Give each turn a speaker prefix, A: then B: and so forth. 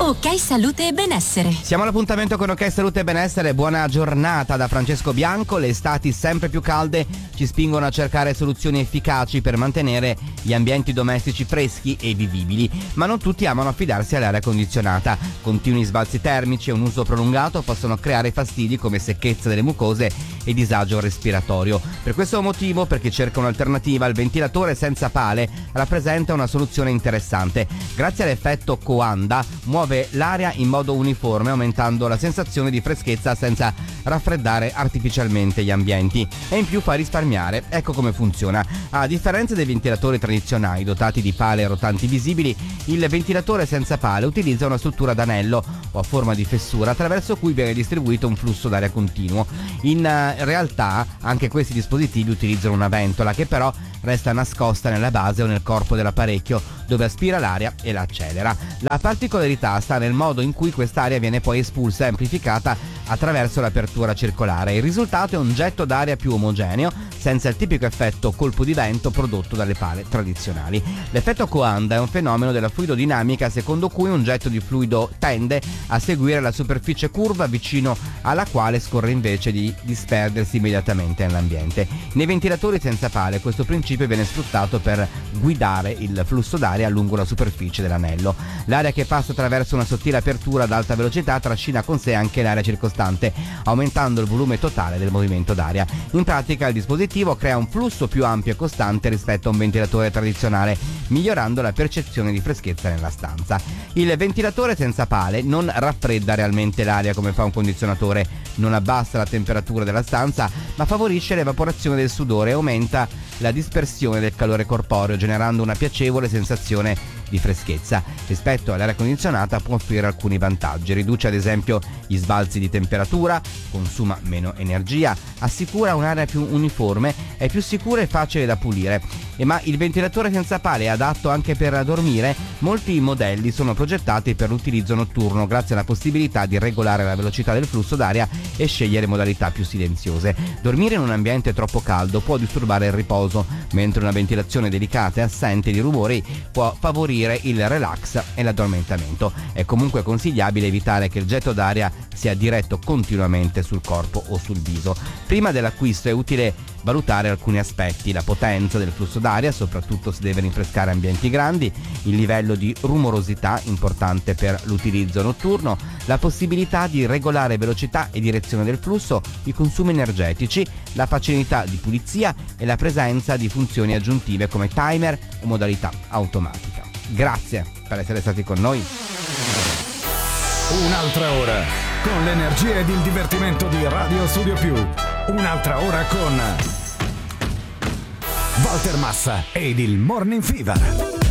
A: Ok Salute e Benessere.
B: Siamo all'appuntamento con Ok Salute e Benessere. Buona giornata da Francesco Bianco. Le estati sempre più calde ci spingono a cercare soluzioni efficaci per mantenere gli ambienti domestici freschi e vivibili, ma non tutti amano affidarsi all'aria condizionata. Continui sbalzi termici e un uso prolungato possono creare fastidi come secchezza delle mucose e disagio respiratorio. Per questo motivo, per chi cerca un'alternativa, il ventilatore senza pale rappresenta una soluzione interessante. Grazie all'effetto Coanda muove l'aria in modo uniforme, aumentando la sensazione di freschezza senza raffreddare artificialmente gli ambienti, e in più fa risparmiare. Ecco come funziona. A differenza dei ventilatori tradizionali dotati di pale rotanti visibili, il ventilatore senza pale utilizza una struttura ad anello o a forma di fessura attraverso cui viene distribuito un flusso d'aria continuo. In realtà anche questi dispositivi utilizzano una ventola che però resta nascosta nella base o nel corpo dell'apparecchio, dove aspira l'aria e la accelera. La particolarità sta nel modo in cui quest'aria viene poi espulsa e amplificata attraverso l'apertura circolare. Il risultato è un getto d'aria più omogeneo, senza il tipico effetto colpo di vento prodotto dalle pale tradizionali. L'effetto Coanda è un fenomeno della fluidodinamica secondo cui un getto di fluido tende a seguire la superficie curva vicino alla quale scorre invece di disperdersi immediatamente nell'ambiente. Nei ventilatori senza pale questo principio viene sfruttato per guidare il flusso d'aria lungo la superficie dell'anello. L'aria che passa attraverso una sottile apertura ad alta velocità trascina con sé anche l'aria circostante, aumentando il volume totale del movimento d'aria. In pratica il dispositivo crea un flusso più ampio e costante rispetto a un ventilatore tradizionale, migliorando la percezione di freschezza nella stanza. Il ventilatore senza pale non raffredda realmente l'aria come fa un condizionatore, non abbassa la temperatura della stanza, ma favorisce l'evaporazione del sudore e aumenta la dispersione del calore corporeo, generando una piacevole sensazione di freschezza. Rispetto all'aria condizionata può offrire alcuni vantaggi: riduce ad esempio gli sbalzi di temperatura, consuma meno energia, assicura un'aria più uniforme, è più sicura e facile da pulire. Ma il ventilatore senza pale è adatto anche per dormire? Molti modelli sono progettati per l'utilizzo notturno grazie alla possibilità di regolare la velocità del flusso d'aria e scegliere modalità più silenziose. Dormire in un ambiente troppo caldo può disturbare il riposo, mentre una ventilazione delicata e assente di rumori può favorire il relax e l'addormentamento. È comunque consigliabile evitare che il getto d'aria sia diretto continuamente sul corpo o sul viso. Prima dell'acquisto è utile valutare alcuni aspetti: la potenza del flusso d'aria, soprattutto se deve rinfrescare ambienti grandi, il livello di rumorosità, importante per l'utilizzo notturno, la possibilità di regolare velocità e direzione del flusso, i consumi energetici, la facilità di pulizia e la presenza di funzioni aggiuntive come timer o modalità automatica. Grazie per essere stati con noi.
C: Un'altra ora con l'energia ed il divertimento di Radio Studio Più. Un'altra ora con Walter Massa ed il Morning Fever.